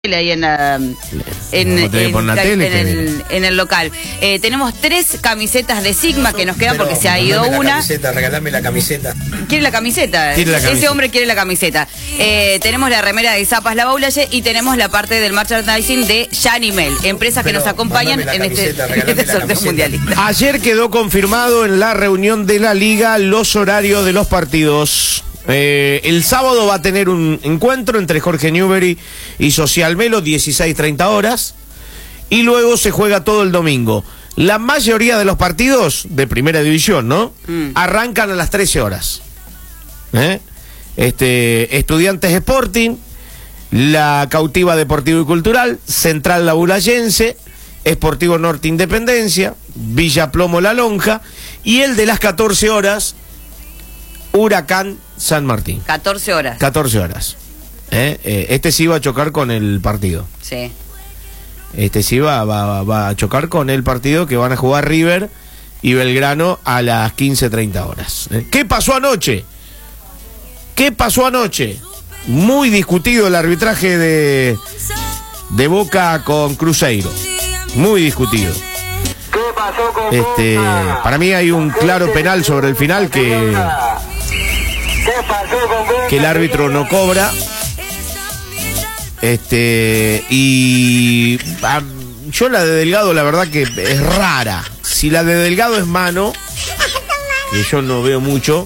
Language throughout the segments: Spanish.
ahí en el local. Tenemos 3 camisetas de Sigma que nos quedan porque se ha ido una. Regalame la camiseta. ¿Quiere la camiseta? Ese hombre quiere la camiseta. Tenemos la remera de Zapas La Baulaye y tenemos la parte del merchandising de Yanimel, empresas que nos acompañan en este sorteo mundialista. Ayer quedó confirmado en la reunión de la Liga los horarios de los partidos. El sábado va a tener un encuentro entre Jorge Newbery y Social Melo, 16:30 horas, y luego se juega todo el domingo. La mayoría de los partidos de primera división, ¿no? Arrancan a las 13 horas. Estudiantes Sporting, la Cautiva Deportivo y Cultural, Central La Baulayense, Sportivo Norte Independencia, Villa Plomo La Lonja, y el de las 14 horas, Huracán San Martín. 14 horas. 14 horas. Este sí va a chocar con el partido. Sí. Este sí va a chocar con el partido que van a jugar River y Belgrano a las 15:30 horas. ¿Qué pasó anoche? ¿Qué pasó anoche? Muy discutido el arbitraje de Boca con Cruzeiro. Muy discutido. Para mí hay un claro penal sobre el final que el árbitro no cobra. Yo la de Delgado la verdad que es rara. Si la de Delgado es mano, que yo no veo mucho,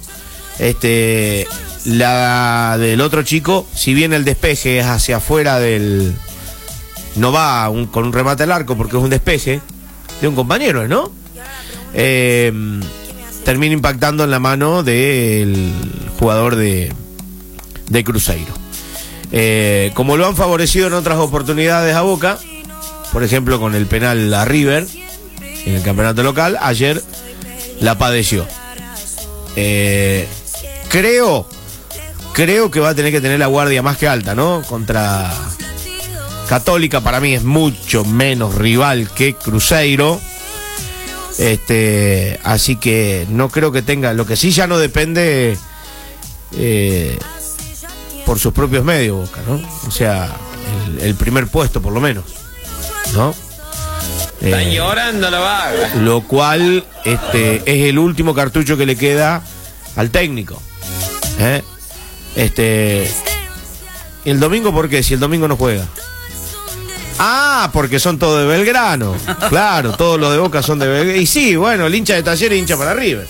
la del otro chico, si bien el despeje es hacia afuera no va con un remate al arco porque es un despeje de un compañero, ¿no? Termina impactando en la mano del jugador de Cruzeiro. Como lo han favorecido en otras oportunidades a Boca, por ejemplo con el penal a River en el campeonato local, ayer la padeció. Creo que va a tener que tener la guardia más que alta, ¿no? Contra Católica para mí es mucho menos rival que Cruzeiro. Así que no creo que tenga. Lo que sí ya no depende por sus propios medios Boca, ¿no? O sea, el primer puesto por lo menos, ¿no? Están llorando la vaga. Lo cual es el último cartucho que le queda al técnico. ¿Y el domingo por qué? Si el domingo no juega. Ah, porque son todos de Belgrano. Claro, todos los de Boca son de Belgrano. Y sí, bueno, el hincha de Talleres hincha para River.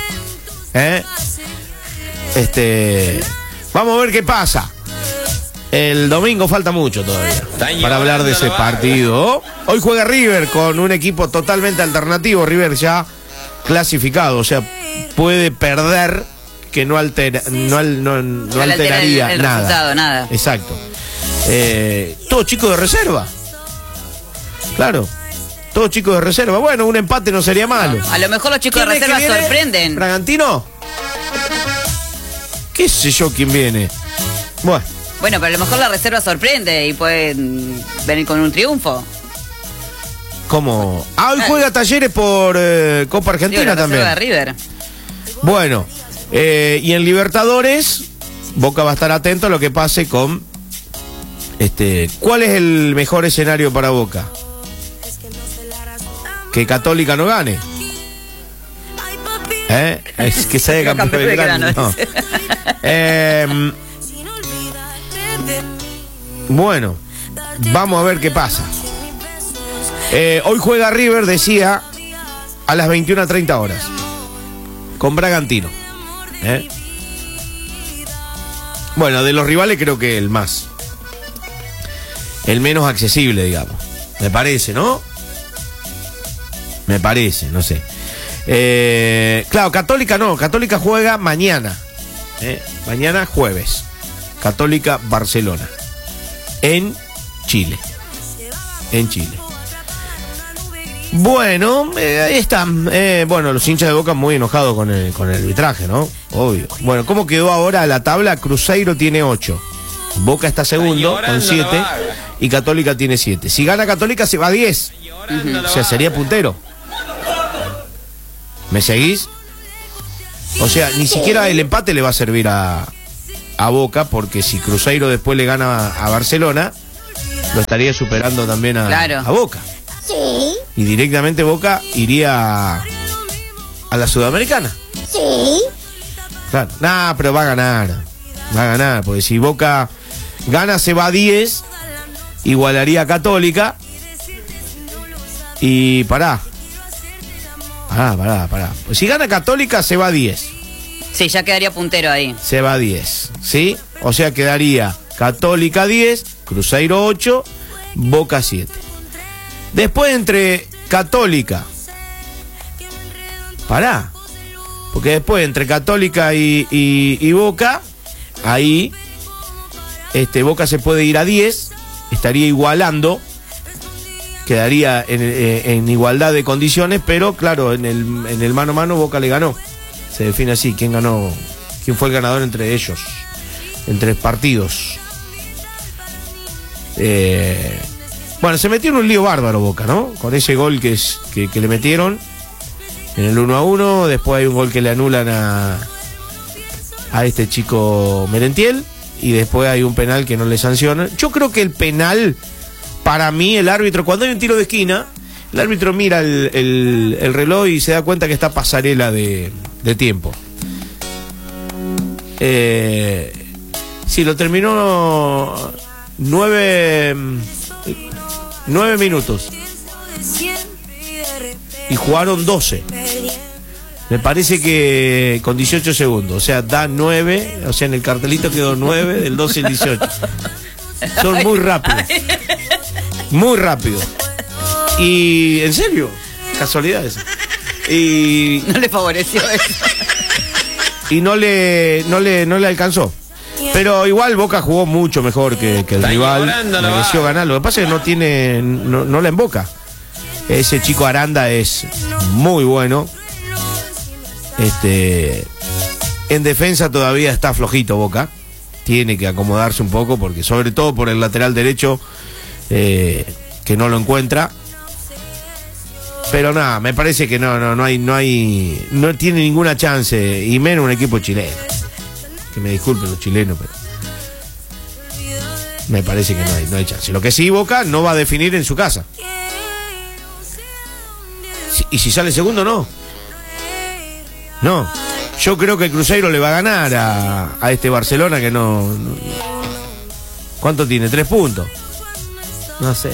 Vamos a ver qué pasa. El domingo falta mucho todavía para hablar de ese partido. Hoy juega River con un equipo totalmente alternativo. River ya clasificado, o sea, puede perder, que no alteraría el resultado, nada. Exacto. Todo chico de reserva. Claro, todos chicos de reserva. Bueno, un empate no sería malo. A lo mejor los chicos de reserva sorprenden. ¿Bragantino? ¿Qué sé yo quién viene? Bueno, pero a lo mejor la reserva sorprende y pueden venir con un triunfo. ¿Cómo? Hoy juega Talleres por Copa Argentina también. De River. Bueno, y en Libertadores, Boca va a estar atento a lo que pase con... ¿Cuál es el mejor escenario para Boca? Que Católica no gane. Es que se haya campeón de Belgrano. No. Bueno, vamos a ver qué pasa. Hoy juega River, decía, a las 21:30 horas con Bragantino. Bueno, de los rivales creo que el menos accesible, digamos. Me parece, ¿no? Me parece, no sé. Claro, Católica no. Católica juega mañana. Mañana jueves. Católica Barcelona. En Chile. Bueno, ahí están. Bueno, los hinchas de Boca muy enojados con el arbitraje, ¿no? Obvio. Bueno, ¿cómo quedó ahora la tabla? Cruzeiro tiene 8. Boca está segundo con 7 y Católica tiene 7. Si gana Católica se va a 10. O sea, sería puntero. ¿Me seguís? O sea, ni siquiera el empate le va a servir a Boca, porque si Cruzeiro después le gana a Barcelona, lo estaría superando también a Boca. Sí. Y directamente Boca iría a la Sudamericana. Sí. Claro. Nah, pero va a ganar, porque si Boca gana se va a 10, igualaría a Católica. Y pará. Pues si gana Católica se va a 10. Sí, ya quedaría puntero ahí. Se va a 10, ¿sí? O sea, quedaría Católica 10, Cruzeiro 8, Boca 7. Después entre Católica. Porque después entre Católica y Boca, ahí Boca se puede ir a 10, estaría igualando, quedaría en igualdad de condiciones, pero claro, en el mano a mano Boca le ganó. Se define así, quién fue el ganador entre ellos, entre partidos. Bueno, se metió en un lío bárbaro Boca, ¿no? Con ese gol que le metieron en el 1-1, después hay un gol que le anulan a este chico Merentiel, y después hay un penal que no le sancionan. Yo creo que el penal, para mí, el árbitro, cuando hay un tiro de esquina, el árbitro mira el reloj y se da cuenta que está pasarela de tiempo. Sí, lo terminó 9 minutos. Y jugaron 12. Me parece que con 18 segundos. O sea, da 9. O sea, en el cartelito quedó 9, del 12 al 18. Son muy rápidos. Muy rápido. Y, en serio, casualidades. Y no le favoreció eso. Y no le alcanzó. Pero igual Boca jugó mucho mejor que el rival. Mereció ganar. Lo que pasa es que no la emboca. Ese chico Aranda es muy bueno. En defensa todavía está flojito Boca. Tiene que acomodarse un poco, porque sobre todo por el lateral derecho, que no lo encuentra. Pero nada, me parece que no tiene ninguna chance, y menos un equipo chileno. Que me disculpen los chilenos, pero me parece que no hay chance. Lo que sí, Boca no va a definir en su casa. Y si sale segundo, no. Yo creo que el Cruzeiro le va a ganar a este Barcelona, que no. ¿Cuánto tiene? 3 puntos. No sé.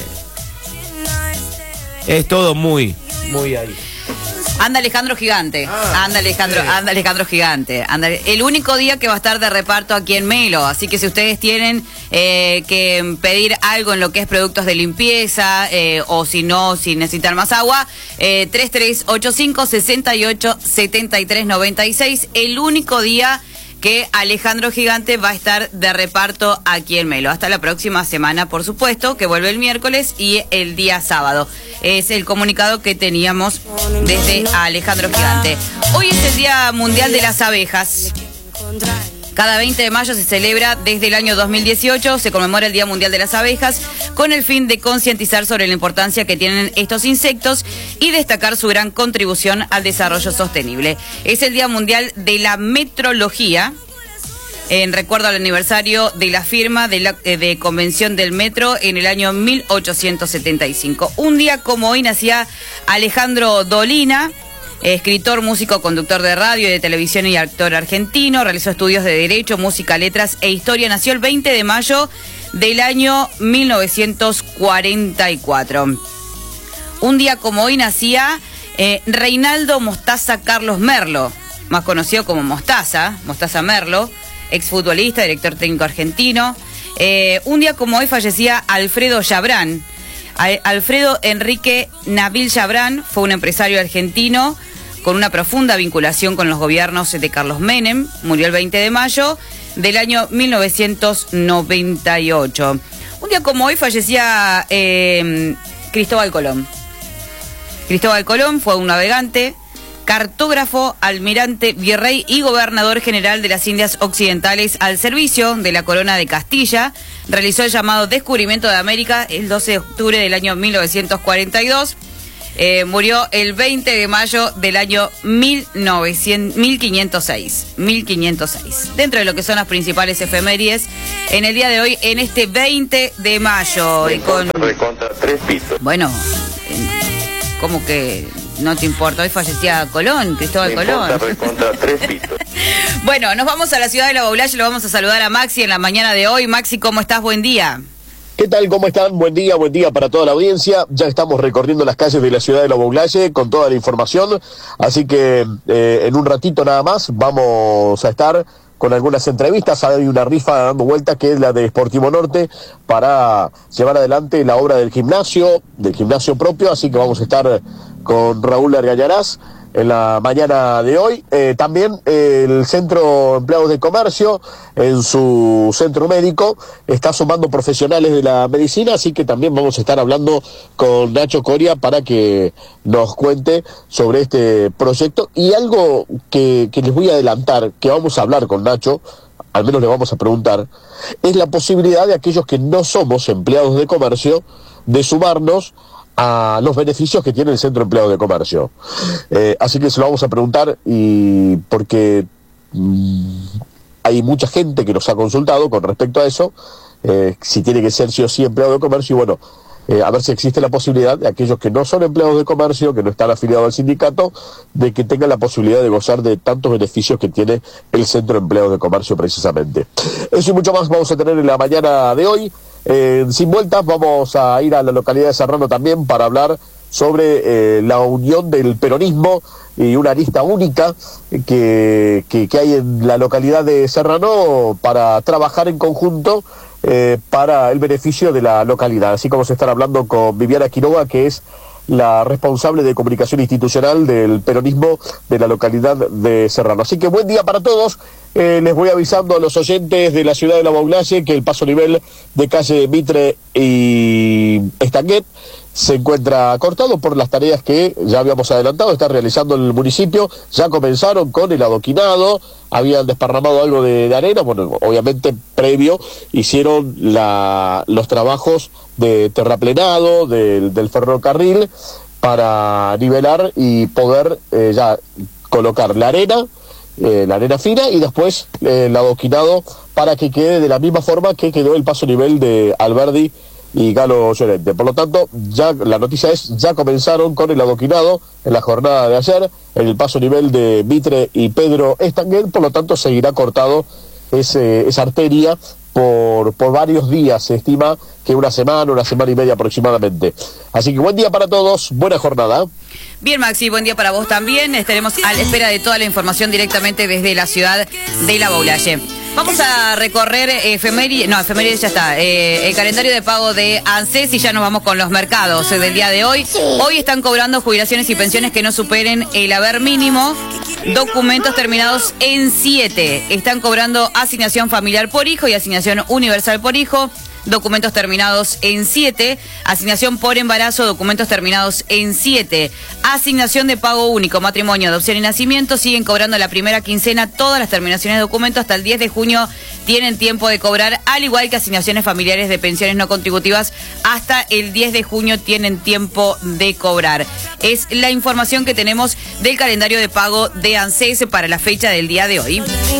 Es todo muy ahí. Anda Alejandro Gigante. Anda Alejandro Gigante. El único día que va a estar de reparto aquí en Melo. Así que si ustedes tienen que pedir algo en lo que es productos de limpieza, o si necesitan más agua, 3385-687396. El único día que Alejandro Gigante va a estar de reparto aquí en Melo. Hasta la próxima semana, por supuesto, que vuelve el miércoles y el día sábado. Es el comunicado que teníamos desde Alejandro Gigante. Hoy es el Día Mundial de las Abejas. Cada 20 de mayo se celebra desde el año 2018, se conmemora el Día Mundial de las Abejas con el fin de concientizar sobre la importancia que tienen estos insectos y destacar su gran contribución al desarrollo sostenible. Es el Día Mundial de la Metrología, en recuerdo al aniversario de la firma de Convención del Metro en el año 1875. Un día como hoy nacía Alejandro Dolina, escritor, músico, conductor de radio y de televisión y actor argentino. Realizó estudios de Derecho, Música, Letras e Historia. Nació el 20 de mayo del año 1944. Un día como hoy nacía Reinaldo Mostaza Carlos Merlo, más conocido como Mostaza Merlo, exfutbolista, director técnico argentino. Un día como hoy fallecía Alfredo Yabrán. Alfredo Enrique Nabil Yabrán fue un empresario argentino con una profunda vinculación con los gobiernos de Carlos Menem. Murió el 20 de mayo del año 1998. Un día como hoy fallecía Cristóbal Colón. Cristóbal Colón fue un navegante, cartógrafo, almirante, virrey y gobernador general de las Indias Occidentales al servicio de la corona de Castilla. Realizó el llamado descubrimiento de América el 12 de octubre del año 1942. Murió el 20 de mayo del año 1506. Dentro de lo que son las principales efemérides, en el día de hoy, en este 20 de mayo. Recontra 3 pisos. Bueno, como que no te importa, hoy fallecía Colón, Cristóbal Colón. Recontra 3 pisos. Bueno, nos vamos a la ciudad de La Baulalle, lo vamos a saludar a Maxi en la mañana de hoy. Maxi, ¿cómo estás? Buen día. ¿Qué tal? ¿Cómo están? Buen día para toda la audiencia. Ya estamos recorriendo las calles de la ciudad de La Baulalle con toda la información, así que en un ratito nada más vamos a estar con algunas entrevistas. Hay una rifa dando vueltas que es la de Sportivo Norte para llevar adelante la obra del gimnasio propio, así que vamos a estar con Raúl Argañarás en la mañana de hoy. También el Centro Empleados de Comercio, en su centro médico, está sumando profesionales de la medicina, así que también vamos a estar hablando con Nacho Coria para que nos cuente sobre este proyecto. Y algo que les voy a adelantar, que vamos a hablar con Nacho, al menos le vamos a preguntar, es la posibilidad de aquellos que no somos empleados de comercio de sumarnos a los beneficios que tiene el Centro Empleado de Comercio. Así que se lo vamos a preguntar, y porque hay mucha gente que nos ha consultado con respecto a eso, si tiene que ser sí o sí empleado de comercio, y bueno, a ver si existe la posibilidad de aquellos que no son empleados de comercio, que no están afiliados al sindicato, de que tengan la posibilidad de gozar de tantos beneficios que tiene el Centro Empleado de Comercio precisamente. Eso y mucho más vamos a tener en la mañana de hoy. Sin vueltas vamos a ir a la localidad de Serrano también para hablar sobre la unión del peronismo y una lista única que hay en la localidad de Serrano para trabajar en conjunto para el beneficio de la localidad. Así como se estará hablando con Viviana Quiroga, que es la responsable de comunicación institucional del peronismo de la localidad de Serrano. Así que buen día para todos. Les voy avisando a los oyentes de la ciudad de La Baulalle que el paso nivel de calle Mitre y Estanguet se encuentra cortado por las tareas que ya habíamos adelantado, está realizando el municipio. Ya comenzaron con el adoquinado, habían desparramado algo de arena, bueno, obviamente previo hicieron los trabajos de terraplenado del ferrocarril para nivelar y poder ya colocar la arena fina, y después el adoquinado para que quede de la misma forma que quedó el paso nivel de Alberdi y Galo Llorente. Por lo tanto, ya la noticia es, ya comenzaron con el adoquinado en la jornada de ayer, en el paso nivel de Mitre y Pedro Estanguet. Por lo tanto, seguirá cortado esa arteria por varios días, se estima que una semana y media aproximadamente. Así que buen día para todos, buena jornada. Bien, Maxi, buen día para vos también. Estaremos a la espera de toda la información directamente desde la ciudad de La Baulalle. Vamos a recorrer efemérides ya está. El calendario de pago de ANSES, y ya nos vamos con los mercados del día de hoy. Hoy están cobrando jubilaciones y pensiones que no superen el haber mínimo. Documentos terminados en 7. Están cobrando asignación familiar por hijo y asignación universal por hijo. Documentos terminados en 7, asignación por embarazo, documentos terminados en 7, asignación de pago único, matrimonio, adopción y nacimiento, siguen cobrando la primera quincena. Todas las terminaciones de documentos hasta el 10 de junio tienen tiempo de cobrar, al igual que asignaciones familiares de pensiones no contributivas, hasta el 10 de junio tienen tiempo de cobrar. Es la información que tenemos del calendario de pago de ANSES para la fecha del día de hoy.